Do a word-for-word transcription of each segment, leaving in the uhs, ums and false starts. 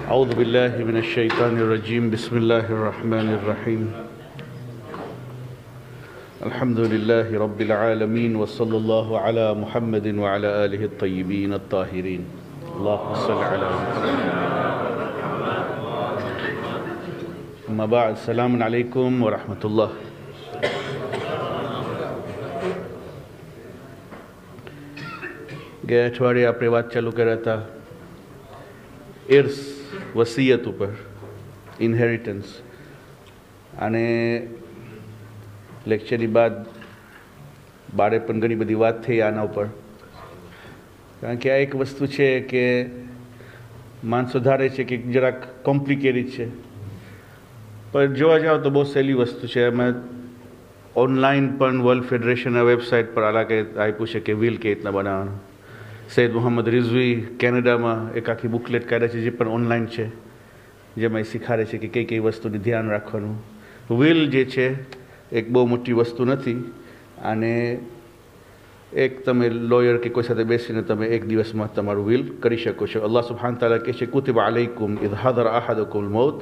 أعوذ بالله من الشيطان الرجيم بسم الله الرحمن الرحيم الحمد لله رب العالمين وصلى الله على محمد وعلى آله الطيبين الطاهرين اللهم صل على محمد أما بعد السلام عليكم ورحمة الله. ગયા અઠવાડિયે આપણે વાત ચાલુ કર્યા હતા ઇર્સ વસિયત ઉપર, ઇનહેરિટન્સ, અને લેક્ચરની બાદ બારે પણ ઘણી બધી વાત થઈ આના ઉપર, કારણ કે આ એક વસ્તુ છે કે માણસો ધારે છે કે જરાક કોમ્પ્લિકેટેડ છે, પણ જોવા જાઓ તો બહુ સહેલી વસ્તુ છે. એમાં ઓનલાઈન પણ વર્લ્ડ ફેડરેશનના વેબસાઇટ પર અલગ આપ્યું છે કે વિલ કેવી રીતના બનાવવાનું. સૈયદ મોહમ્મદ રિઝવી કેનેડામાં એક આખી બુકલેટ કાઢે છે જે પણ ઓનલાઈન છે, જેમાં એ શીખાડે છે કે કઈ કઈ વસ્તુની ધ્યાન રાખવાનું. વિલ જે છે એક બહુ મોટી વસ્તુ નથી, અને એક તમે લોયર કે કોઈ સાથે બેસીને તમે એક દિવસમાં તમારું વિલ કરી શકો છો. અલ્લાહ સુબ્હાનહુ તઆલા કહે છે કુતિબા અલૈકુમ ઇઝ હાદરા અહદુકુલ મૌત,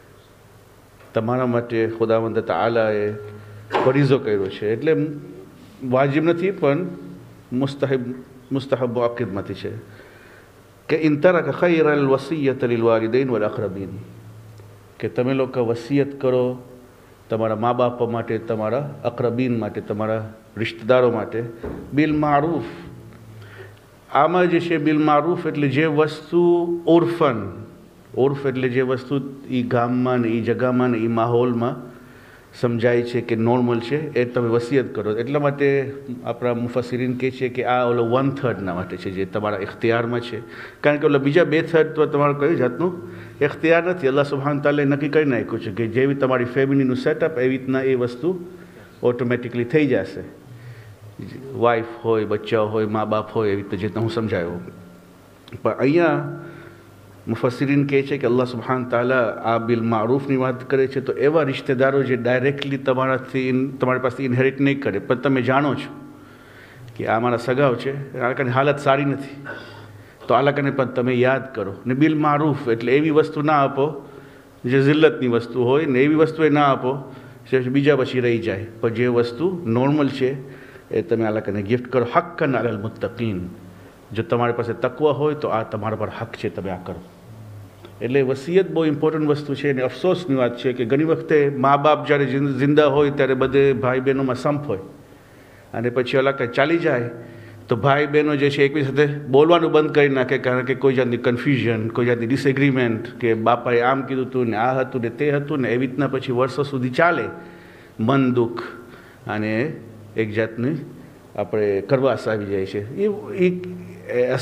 તમારા માટે ખુદાવંદ તઆલાએ ફરીઝો કર્યો છે, એટલે વાજિબ નથી પણ મુસ્તહબ મુસ્તહબ આકિબમાંથી છે કે ઇન તરક ખૈર અલ વસિયત લિલ વાલિદૈન વલ અaqરબીન, કે તમે લોકો વસિયત કરો તમારા મા બાપ માટે, તમારા અaqરબીન માટે, તમારા રિશ્તેદારો માટે, બિલ મારૂફ. આમાં જે છે બિલ મારૂફ એટલે જે વસ્તુ ઓર્ફન, ઓર્ફ એટલે જે વસ્તુ એ ગામમાં ને એ જગામાં ને એ માહોલમાં સમજાય છે કે નોર્મલ છે, એ તમે વસિયત કરો. એટલા માટે આપણા મુફસ્સિરીન કહે છે કે આ ઓલો વન થર્ડના માટે છે જે તમારા ઇખ્તિયારમાં છે, કારણ કે ઓલા બીજા બે થર્ડ તો તમારું કઈ જાતનું ઇખ્તિયાર નથી. અલ્લાહ સુબ્હાનહુ તઆલાએ નક્કી કરી નાખ્યું છે કે જેવી તમારી ફેમિલીનું સેટઅપ એવી રીતના એ વસ્તુ ઓટોમેટિકલી થઈ જશે. વાઈફ હોય, બચ્ચાઓ હોય, મા બાપ હોય, એવી રીતે જે હું સમજાયો. પણ અહીંયા મુફસ્સિરીન કહે છે કે અલ્લાહ સુબ્હાનહુ તઆલા આ બિલ મારૂફની વાત કરે છે તો એવા રિશ્તેદારો જે ડાયરેક્ટલી તમારાથી તમારી પાસેથી ઇનહેરિટ નહીં કરે, પણ તમે જાણો છો કે આ મારા સગાઓ છે, આ લોકોની હાલત સારી નથી, તો આ લોકોને પણ તમે યાદ કરો. ને બિલ મારૂફ એટલે એવી વસ્તુ ના આપો જે જિલ્લતની વસ્તુ હોય, ને એવી વસ્તુ એ ના આપો જે બીજા પછી રહી જાય, પણ જે વસ્તુ નોર્મલ છે એ તમે આ લોકોને ગિફ્ટ કરો. હક્કન અલલ મુત્તકીન, જો તમારી પાસે તકવા હોય તો આ તમારા પર હક છે, તમે આ કરો. એટલે વસિયત બહુ ઇમ્પોર્ટન્ટ વસ્તુ છે. અને અફસોસની વાત છે કે ઘણી વખતે મા બાપ જ્યારે જિંદા હોય ત્યારે બધે ભાઈ બહેનોમાં સંપ હોય, અને પછી અલગ ચાલી જાય તો ભાઈ બહેનો જે છે એકબીજા સાથે બોલવાનું બંધ કરી નાખે, કારણ કે કોઈ જાતની કન્ફ્યુઝન, કોઈ જાતની ડિસએગ્રીમેન્ટ, કે બાપાએ આમ કીધું હતું ને આ હતું ને તે હતું ને, એવી રીતના પછી વર્ષો સુધી ચાલે. મન દુઃખ અને એક જાતની આપણે કરવાસ આવી જાય છે. એ